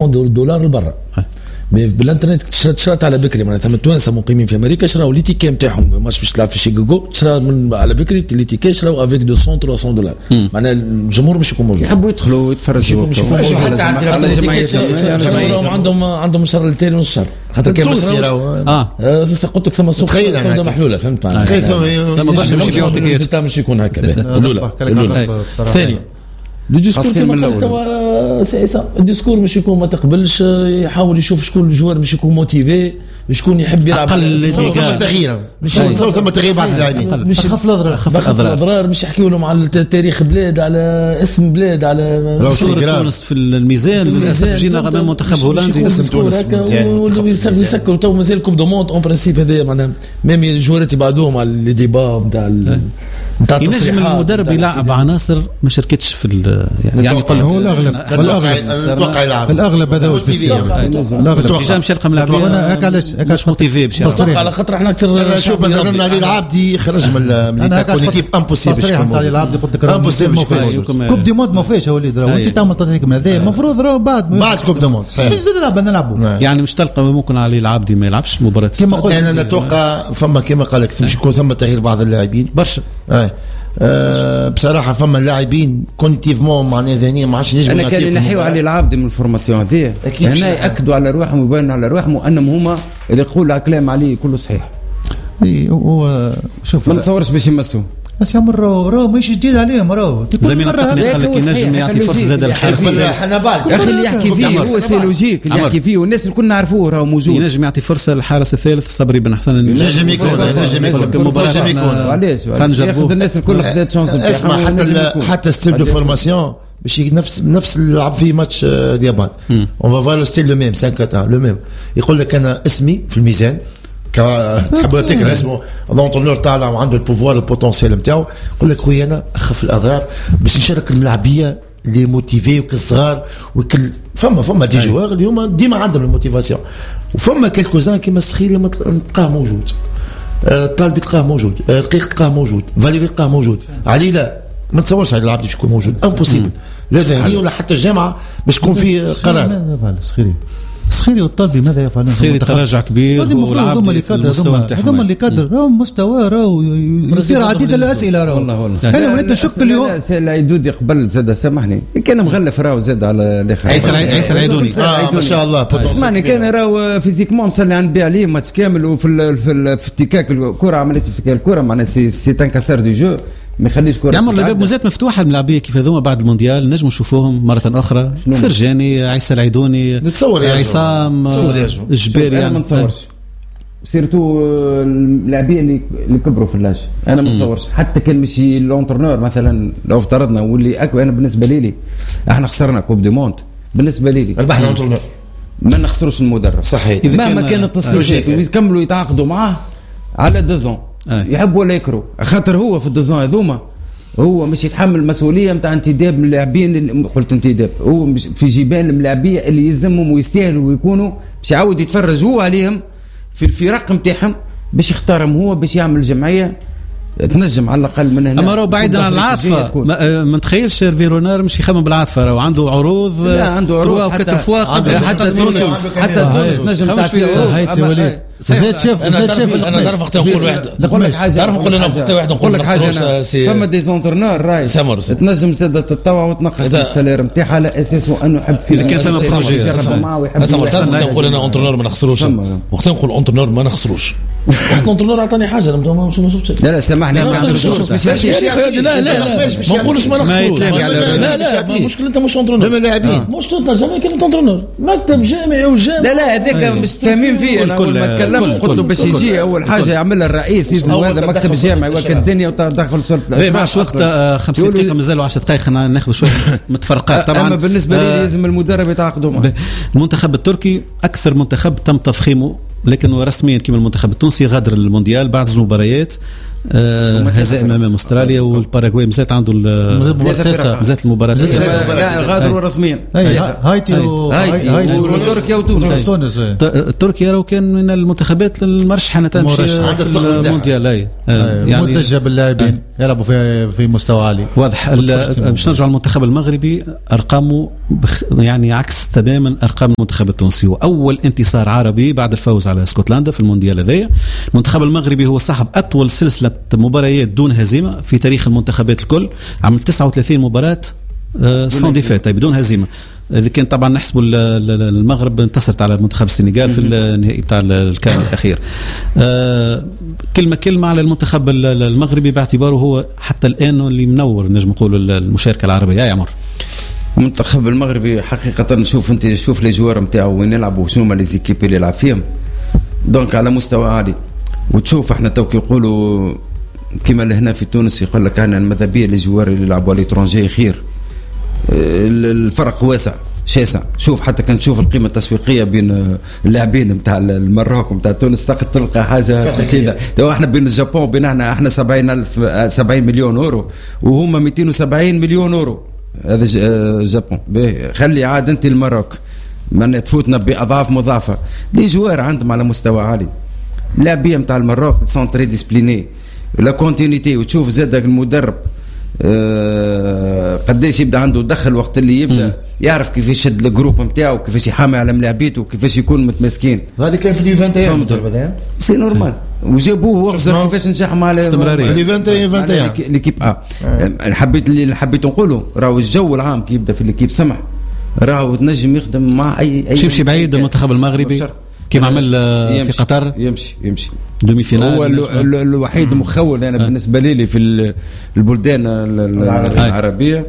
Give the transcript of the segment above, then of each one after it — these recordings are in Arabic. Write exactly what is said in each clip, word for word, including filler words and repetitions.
مليون دولار لبرا. بالانترنت شرات على بكري معناتها ثم توانسه مقيمين في امريكا شراو لي تيكي نتاعهم ماش باش تلعب في شيكاغو شرا من على بكري لي تيكي شراو افيك مئتين ثلاثمئة دولار معناها الجمهور مش يكون موجود يحبوا يدخلوا يتفرجوا حتى عندهم عندهم شهر التالي نص شهر خاطر كان اه قلت لك ثم سوق سوداء محلوله فهمت معناها ثم باش مش يكون هكذا الاولى الثانيه لو ديسكور كما قلت توا سي الديسكور مش يكون ما تقبلش يحاول يشوف شكون الجوار مش يكون موتيفي شكون يحب يلعب اقل تغيير مش نصور ثم تغيير بعض اللاعبين مش خف الاضرار خف الاضرار مش يحكيوا لهم على تاريخ بلاد على اسم بلاد على صورة تونس في الميزان للاسف جينا غير منتخب هولندي اسم تونس واللي يسكروا تو مازال كوب دو موند اون برينسيپ هذايا معناها ميم الجوارات يبعدوهم على لي ديبا نتاع نتاع التصريحات. ينجم المدرب يلعب عناصر ما شاركتش في يعني يعني يقول هو الاغلب اتوقع يلعب الاغلب هذا واش بيصير الاغلب ديجا مش يلقى ملاعبين هكا علاش هكا مش موتيفي باش على خاطر احنا اكثر شوف مثلا علي العابدي خرج من الكونيتيف امبوسيبل تصريح نتاع علي العابدي قلت لك امبوسيبل كوب دي مود ما فيش يا وليد وانت تعمل تصريح من هذا المفروض راه بعد بعد كوب دي مود صحيح مش نلعب نلعبوا يعني مش تلقى ممكن علي العابدي ما يلعبش مباراه كما قلت انا نتوقع فما كما قال لك مش يكون ثم تغيير بعض اللاعبين برشا أه بصراحه فما لاعبين كونيتيفمون معناها ذهنيا ما عادش نجم انا كان نحيوا على العابد من الفورماسيون هذه هنا ياكدوا على روحهم ويبانوا على روحهم وانهم هما اللي يقولوا كلام عليه كله صحيح. اي هو شوف ما نتصورش باش يمسوه بس يا مرة راهو ماشي جديد عليهم راهو زميل التقني قال لك ينجم يعطي فرصه زاد الحارس احنا بالك اخي اللي يحكي فيه هو سي لوجيك اللي يحكي فيه والناس اللي كنا نعرفوه راهو موجود ينجم يعطي فرصه للحارس الثالث صبري بن حسن ينجم يكون ينجم يكون ينجم يكون علاش ياخذ الناس الكل خذت شانس اسمع حتى حتى ستيل دو فورماسيون باش نفس نفس اللي لعب فيه ماتش اليابان اون فا فالو ستيل لو ميم خمسة أربعة لو ميم يقول لك انا اسمي في الميزان تحب تكره اسمه لونترونور طالع وعنده البوفوار البوتنسيال نتاعو يقول لك خويا انا اخف الاضرار باش نشارك الملاعبيه اللي موتيفي وكل صغار وكل فما فما دي جوار اليوم ديما عندهم الموتيفاسيون وفما كيلكوزان كيما السخيري تلقاه موجود طالبي تلقاه موجود رقيق تلقاه موجود فاليري تلقاه موجود علي لا ما تصورش على العبد باش يكون موجود امبوسيبل لا ذهني ولا حتى الجامعه باش تكون فيه قرار السخيري السخيري والطلبي ماذا يفعلون؟ السخيري تراجع كبير والعبد المستوى نتاعهم هذوما اللي كادر راهم مستوى راهو يصير عديد الاسئله راهو والله والله انا وليت نشك اليوم العيدودي قبل زاد سامحني كان مغلف راهو زاد على الاخر عيسى عيسى العيدوني ما شاء الله اسمعني كان راهو فيزيكمون مصلي عن بي عليه ماتش كامل وفي في افتكاك الكره عمليه افتكاك الكره معناها سي سي ان كاسار دو جو ما يخليش كره يعمل الباب مازالت مفتوحه الملاعبيه كيف هذوما بعد المونديال نجموا نشوفوهم مره اخرى فرجاني عيسى العيدوني نتصور عصام الجبيري انا ما نتصورش سيرتو اللاعبين اللي اللي كبروا في اللاج انا ما نتصورش حتى كان مشي لونترنور مثلا لو افترضنا واللي اكبر انا بالنسبه لي احنا خسرنا كوب دي موند بالنسبه لي ربحنا لونترنور ما نخسروش المدرب صحيح مهما كانت التصريحات ويكملوا يتعاقدوا معاه على دوزون يحبوا ولا يكرهوا خاطر هو في الدوزون هذوما هو مش يتحمل المسؤوليه نتاع انتداب من اللاعبين قلت انتداب هو في جبال الملاعبيه اللي يلزمهم ويستاهلوا ويكونوا باش يعاود يتفرج هو عليهم في الفرق نتاعهم باش يختارهم هو باش يعمل جمعيه تنجم على الاقل من هنا. اما راهو بعيدا عن العاطفه ما, ما نتخيلش فيرونار مش يخمم بالعاطفه راهو عنده عروض لا عنده عروض حتى حتى حتى تونس حتى تونس نجم تعطيه هايتي وليد زاد شاف زاد شاف انا نعرف وقت نقول واحد نقول لك حاجه تعرف نقول لنا وقت واحد نقول لك حاجه فما دي زونترنور راي تنجم زاد تطوع وتنقص السالير نتاعها على اساس انه يحب في اذا كان ثم بروجي يجرب معاه ويحب وقت نقول انا اونترنور ما نخسروش وقت نقول اونترنور ما نخسروش وقت الانترنور عطاني حاجه ما شفتش لا لا سامحني ما عندكش لا لا لا ما نقولش ما نخسروش لا لا مشكلتنا مش انترنور اللاعبين مشكلتنا جامعي كلمه انترنور مكتب جامعي وجامعي لا لا هذاك مش فاهمين فيه انا اول ما تكلمت قلت له باش يجي اول حاجه يعملها الرئيس يلزم هذا مكتب جامعي وقت الدنيا وتدخل شرطه مع وقت خمسين دقيقه مازالوا عشرة دقائق ناخذ شويه متفرقات طبعا اما بالنسبه لي لازم المدرب يتعاقدوا معه. المنتخب التركي اكثر منتخب تم تفخيمه لكنه رسميا كما المنتخب التونسي غادر المونديال بعد مباريات هزائم امام استراليا والباراغواي مازالت عنده مازالت المباراه لا غادروا رسميا هايتي هايتي وتركيا وتونس تركيا راهو كان من المنتخبات المرشحه تمشي في المونديال اي يعني متجه باللاعبين يلعبوا في في مستوى عالي واضح. باش نرجع المنتخب المغربي ارقامه بخ... يعني عكس تماما ارقام المنتخب التونسي. واول انتصار عربي بعد الفوز على اسكتلندا في المونديال هذايا. المنتخب المغربي هو صاحب اطول سلسله مباريات دون هزيمه في تاريخ المنتخبات الكل، عمل تسعة وثلاثين مباراه سون ديفيت بدون هزيمه. إذا كان طبعا نحسبوا المغرب انتصرت على منتخب السنغال في النهائي بتاع الكان الأخير. آه كلمة كلمة على المنتخب المغربي باعتباره هو حتى الآن اللي منور نجم نقول المشاركة العربية. يا عمر المنتخب المغربي حقيقة نشوف أنت شوف لي جوار نتاعو وين يلعبوا شنو هما لي زيكيب اللي يلعب فيهم دونك على مستوى عالي. وتشوف احنا توك يقولوا كما لهنا في تونس يقول لك انا الماذا بيا لي جوار اللي يلعبوا على الاترونجي خير. الفرق واسع شاسع. شوف حتى كان تشوف القيمة التسويقية بين اللاعبين نتاع المروك نتاع تونس تلقى حاجة جيدة. تو احنا بين اليابان بين احنا احنا سبعين ألف سبعين مليون اورو وهم مئتين وسبعين مليون اورو. هذا اليابان خلي عاد انت المروك من تفوتنا بأضعاف مضاعفة. لي جوار عندهم على مستوى عالي. اللاعبية نتاع المروك سون تري ديسبليني لا كونتينيتي. وتشوف زادك المدرب أه قديش يبدا عنده دخل وقت اللي يبدا مم. يعرف كيف يشد الجروب نتاعو كيفاش يحامي على ملاعبيته وكيفاش يكون متمسكين. هذا كان في اليوفنتيان سي نورمال وجابوه وخسر كيفاش نجح مع اليوفنتيان فانتيان ليكيب ا حبيت اللي حبيت نقوله راهو الجو العام كي يبدا في ليكيب سمح راهو تنجم يخدم مع اي اي يمشي بعيد. المنتخب المغربي كيما عمل في قطر يمشي يمشي دومي فينال. هو الوحيد مخول انا بالنسبه لي في البلدان العربيه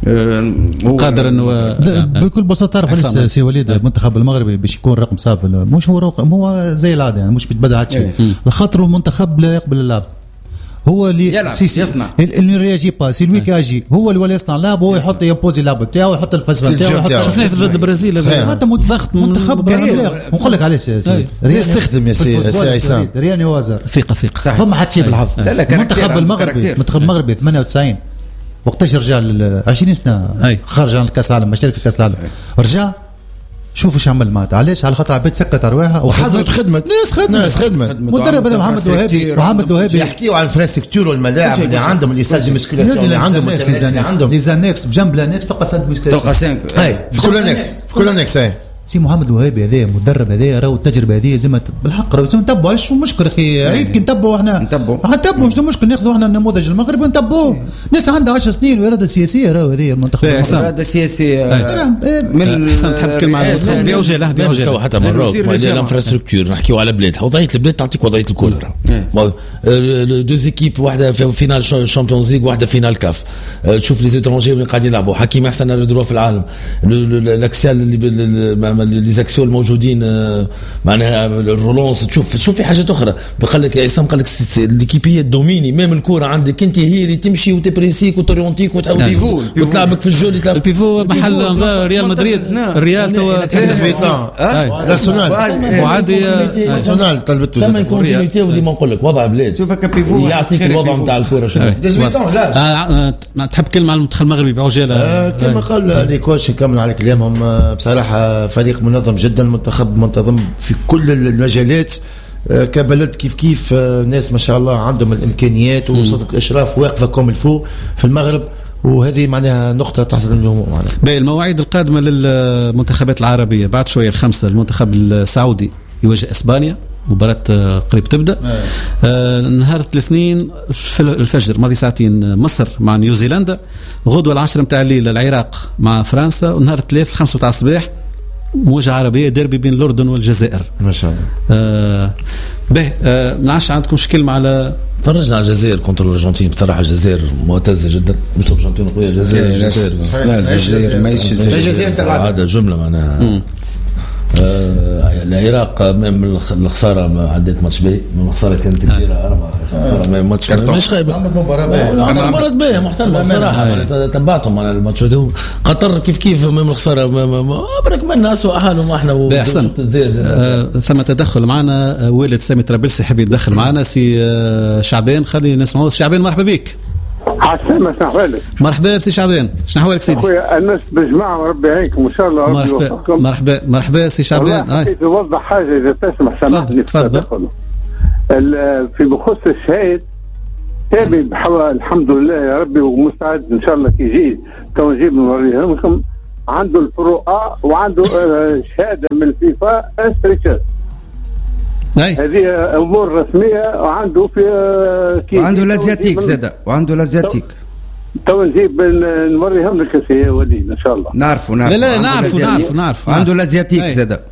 قادر انه بكل بساطه تعرف سي وليد المنتخب المغربي باش يكون رقم صافي مش هو رقم هو زي العاده يعني مش بيتبدا على شيء. الخاطر المنتخب لا يقبل اللعب هو اللي يصنع اللي رياجي با سي لوي كاجي هو اللي يصنع لعب هو يحط يبوزي اللعب نتاعو يحط الفلسفه نتاعو. شفناه ضد البرازيل هذا ضغط منتخب كبير نقول لك عليه سي يستخدم يا سي سي عصام رياني وازر ثقه ثقه فما حد شيء بالحظ. المنتخب المغربي المنتخب المغربي ثمانية وتسعين وقتاش رجع عشرين سنه خرج عن كاس العالم مشارك في كاس العالم رجع شوف ايش عمل مات علاش على خاطر عبيت سكت ارواحها وحضرت خدمه ناس خدمه ناس خدمه مدرب هذا محمد وهابي محمد وهابي يحكيوا عن الانفراستركتور والملاعب اللي عندهم اللي يسجل مسكولاسيون اللي عندهم اللي عندهم لي زانكس بجنب لانكس تلقى سد مسكولاسيون تلقى سانك في كل انكس في كل انكس سي محمد وهابي هذا مدرب هذا راهو التجربه هذه زي بالحق راهو نتبعوا شو المشكل اخي عيب كي نتبعوا احنا نتبعوا نتبعوا شنو المشكل ناخذوا احنا النموذج المغربي ونتبعوه. ناس عندها عشر سنين واراده سياسيه راهو هذه المنتخب اراده سياسيه من احسن تحب كلمه على بيوجه له بيوجه تو حتى مروك الانفراستركتور نحكيو على بلاد وضعيه البلاد تعطيك وضعيه الكره دو زيكيب واحده في فينال شامبيونز ليغ واحده فينال كاف. تشوف لي زيترونجي اللي قاعدين يلعبوا حكيم احسن الدروا في العالم الاكسيال اللي لي زاكسيون الموجودين معناها الرولونس. تشوف شوف في حاجات اخرى قال لك عصام قال لك ليكيبيه دوميني ميم الكره عندك انت هي اللي تمشي وتبريسيك وتوريونتيك وتعاود وتلعبك في الجول يلعب البيفو محل ريال مدريد الريال تو ناسيونال وعادي ناسيونال طلبته لما كونتينيتي وديما نقول لك وضع بلاد شوف كبيفو يعطيك الوضع نتاع الكره شنو لا تحب كلمه على المنتخب المغربي بعجاله كما قال لي كوتش نكمل على كلامهم بصراحه فريق منظم جدا المنتخب منتظم في كل المجالات كبلد كيف كيف ناس ما شاء الله عندهم الامكانيات وصوت الاشراف واقفه كوم الفو في المغرب وهذه معناها نقطة تحصل اليوم معنا. باقي المواعيد القادمة للمنتخبات العربية بعد شوية الخمسة المنتخب السعودي يواجه اسبانيا مباراة قريب تبدأ آه نهار الاثنين في الفجر ماضي ساعتين مصر مع نيوزيلندا غدوة العشرة متاع الليل العراق مع فرنسا ونهار الثلاث الخمسة متاع الصباح مواجهة عربية ديربي بين الأردن والجزائر ما شاء الله. آه به آه منعش عندكم شكل على فرجنا على الجزائر كونتر الارجنتين بصراحه الجزائر معتزه جدا مش الارجنتين قويه الجزائر الجزائر ماهيش الجزائر تلعب هذا جمله معناها آه العراق من الخساره عدت ماتش باهي من الخساره كانت كبيره اربعه خساره ماتش مش خايبه مباراه باهيه مباراه باهيه محترمه بصراحه تبعتهم على الماتش هذا قطر كيف كيف من الخساره برك من الناس واحالهم احنا احسن آه ثم تدخل معنا والد سامي طرابلسي حبي يتدخل معنا سي آه شعبان خلينا نسمعوا شعبان مرحبا بك عسلامة سنحوالك مرحبا سي شعبان شنو احوالك سيدي اخويا الناس بجماعه وربي يعينكم ان شاء الله ربي يوفقكم مرحبا مرحبا سي شعبان هاي توضح حاجه اذا تسمح سامحني تفضل في بخصوص الشهيد تابي الحمد لله يا ربي ومستعد ان شاء الله كي يجي تو نجيب نوريهم لكم. عنده البرو ا وعنده شهاده من الفيفا استريتشر. هذه امور رسميه. وعنده في وعنده لازياتيك زاده وعنده لازياتيك. تو نجيب نوريهم لك يا وليد ان شاء الله. نعرفوا نعرفوا لا لا نعرفوا نعرفوا نعرفوا عنده لازياتيك زاده.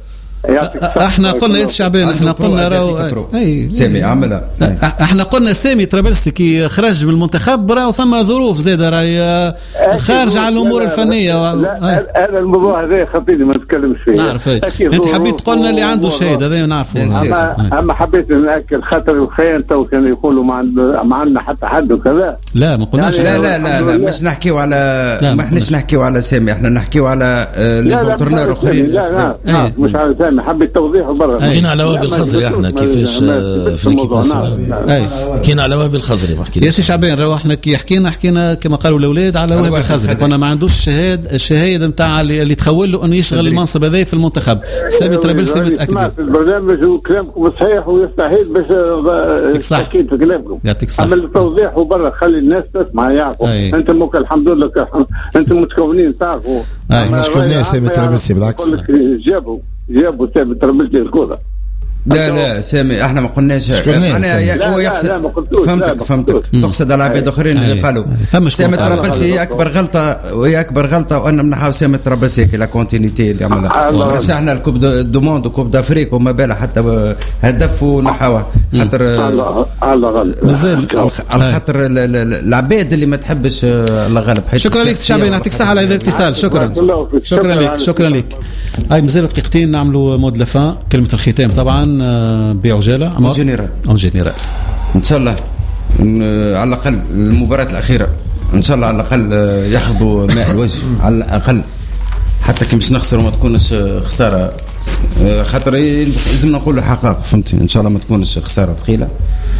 احنا قلنا يا شعبان احنا قلنا راهو سامي عملها. احنا قلنا سامي طرابلسي كي خرج من المنتخب راهو ثم ظروف زاده راهي خارج على الامور الفنيه. هذا الموضوع هذا خطير ما نتكلمش فيه. نعرف انت حبيت تقولنا اللي عنده شهاده هذا نعرفوا. اما اما حبيت ناكل خاطر الخيان تو كانوا يقولوا ما عندنا حتى حد وكذا. لا ما قلناش. لا لا لا لا مش نحكيو على ما احناش نحكيو على سامي. احنا نحكيو على لي زونترنور اخرين. لا لا مش على سامي. حبيت توضيح برا. كاين على وابي الخضري احنا كيفاش في الكيب ناسيونال. كاين على وابي الخضري ما حكيناش. يا سي شعبان راهو احنا كي حكينا حكينا كما قالوا الاولاد على وابي الخضري. قلنا ما عندوش الشهاده الشهاده نتاع اللي تخول له انه يشغل المنصب هذا في المنتخب. سامي طرابلسي متاكدين. البرنامج وكلامكم صحيح ويستحيل باش تاكيد في كلامكم. يعطيك الصحه. اما التوضيح وبرا خلي الناس تسمع يعرفوا. انت موك الحمد لله انتم متكونين تعرفوا. نشكر الناس سامي طرابلسي بالعكس. جابوا جابوا سامي طرابلسي الكوره. لا لا سامي احنا ما قلناش. انا هو يقصد فهمتك فهمتك تقصد على عباد اخرين اللي قالوا سامي طرابلسي هي اكبر غلطه وهي اكبر غلطه وان منحاو سامي طرابلسي كي لا كونتينيتي اللي عملها. رشحنا الكوب دوموند وكوب دافريك وما بالها حتى هدف ونحاوه خاطر الله غالب مازال على خاطر العباد اللي ما تحبش الله غالب. شكرا لك شعبان يعطيك الصحه على هذا الاتصال. شكرا شكرا لك شكرا لك. هاي مازال دقيقتين نعملوا مود لافان كلمه الختام طبعا بعجاله عمر جنرال اون جنرال ان شاء الله على الاقل المباراه الاخيره ان شاء الله على الاقل يحظوا ماء الوجه على الاقل حتى كي مش نخسر وما تكونش خساره خاطر لازم نقولوا حقائق فهمتي. ان شاء الله ما تكونش خساره ثقيله.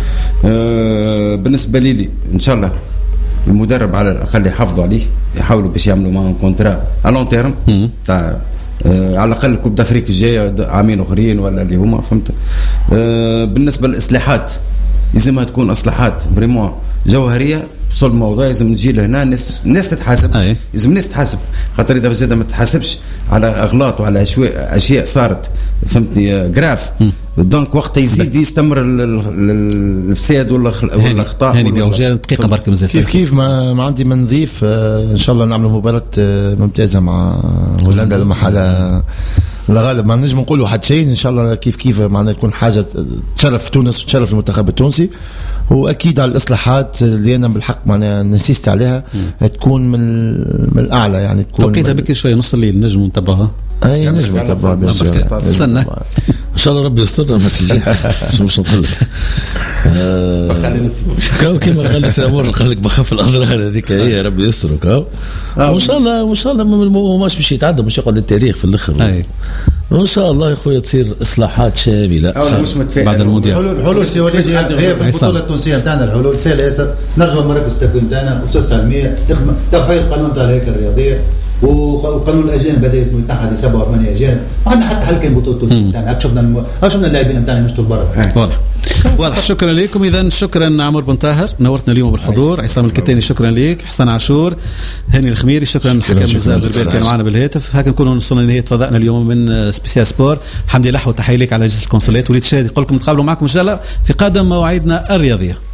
بالنسبه لي, لي ان شاء الله المدرب على الاقل يحافظوا عليه يحاولوا باش يعملوا معهم كونترا على لون تيرم تاع آه على الاقل كوب دافريك الجايه عامين اخرين ولا اللي هما فهمت. آه بالنسبه للاصلاحات لازمها تكون اصلاحات فريمون جوهريه بصل الموضوع. لازم نجي لهنا الناس الناس تتحاسب. لازم الناس تحاسب خاطر اذا زاد ما تحاسبش على اغلاط وعلى اشياء اشياء صارت فهمتني جراف دونك وقت يزيد يستمر الفساد ولا الاخطاء. هاني بعجاله دقيقه برك مازال كيف كيف ما, ما عندي ما نضيف. ان شاء الله نعمل مباراه ممتازه مع هولندا المحله الغالب. ما نجم نقولوا حد شيء ان شاء الله كيف كيف معنا تكون حاجه تشرف تونس وتشرف المنتخب التونسي. واكيد على الاصلاحات اللي انا بالحق معناها نسيست عليها تكون من من الاعلى يعني تكون توقيتها بكري شويه نص الليل نجم نتبعها. اي نجم نتبعها استنى ان شاء الله ربي يسترنا ما تجي مش نقول لك كاو كيما غلس الامور قال لك بخف الاضرار هذيك هي ربي يسترك كاو وان شاء الله وان شاء الله مش باش يتعدى مش يقعد التاريخ في الاخر. وان شاء الله يا خويا تصير اصلاحات شامله بعد المونديال. الحلول الحلول سيوليه غير في البطوله التونسيه نتاعنا الحلول سهله ياسر. نرجعوا المراكز التكوين نتاعنا اسس سلميه تخدم تفعيل القانون تاع الهيكله الرياضيه وقانون الاجانب هذا لازم يتحد سبعة وثمانية اجانب. ما عندنا حتى حل كان بطوله التونسيه نتاعنا. شفنا شفنا اللاعبين نتاعنا مشتوا لبرا. واضح واضح. شكرا لكم. اذا شكرا عمر بن طاهر نورتنا اليوم بالحضور. عصام الكتاني شكرا لك. حسن عاشور هاني الخميري شكرا. حكم نزار دربال كان معنا بالهاتف. هكا نكونوا وصلنا لنهايه فضائنا اليوم من سبيسيال سبور. حمدي لحو تحيه لك على جهه الكونسولات. وليد شادي يقول لكم نتقابلوا معكم ان شاء الله في قادم مواعيدنا الرياضيه.